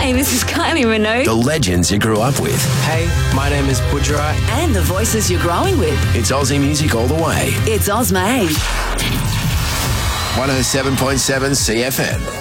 Hey, this is Kylie Minogue. The legends you grew up with. Hey, my name is Budra. And the voices you're growing with. It's Aussie music all the way. It's Ozmade. 107.7 CFM.